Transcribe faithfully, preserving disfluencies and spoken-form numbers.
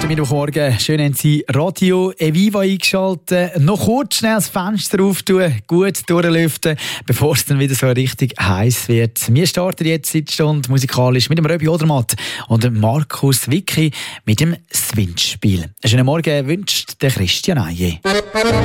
ersten Mittwochmorgen. Schön haben Sie Radio Eviva eingeschaltet. Noch kurz schnell das Fenster auftun, gut durchlüften, bevor es dann wieder so richtig heiß wird. Wir starten jetzt in die Stunde musikalisch mit dem Röbi Odermatt und dem Markus Wicki mit dem Swinch-Spiel. Einen schönen Morgen wünscht der Christian Aye.